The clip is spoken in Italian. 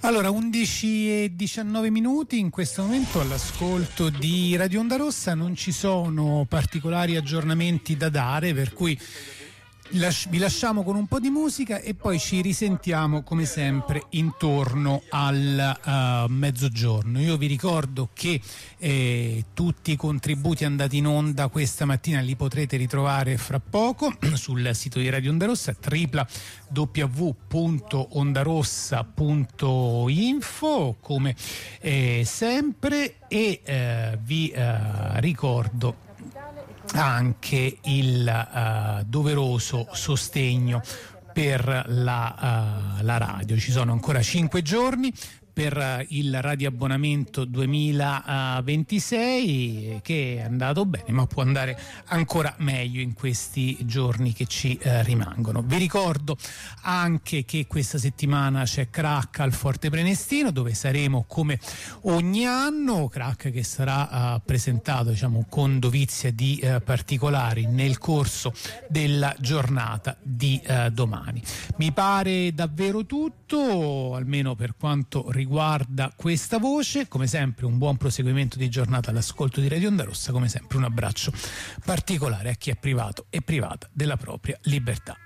Allora, 11:19 in questo momento all'ascolto di Radio Onda Rossa. Non ci sono particolari aggiornamenti da dare, per cui vi lasciamo con un po' di musica e poi ci risentiamo come sempre intorno al mezzogiorno. Io vi ricordo che tutti i contributi andati in onda questa mattina li potrete ritrovare fra poco sul sito di Radio Onda Rossa, www.ondarossa.info, come sempre, e vi ricordo anche il doveroso sostegno per la radio. Ci sono ancora 5 giorni per il radioabbonamento 2026, che è andato bene ma può andare ancora meglio in questi giorni che ci rimangono. Vi ricordo anche che questa settimana c'è Crack al Forte Prenestino, dove saremo come ogni anno. Crack che sarà presentato, diciamo, con dovizia di particolari nel corso della giornata di domani. Mi pare davvero tutto, almeno per quanto riguarda questa voce. Come sempre un buon proseguimento di giornata all'ascolto di Radio Onda Rossa. Come sempre un abbraccio particolare a chi è privato e privata della propria libertà.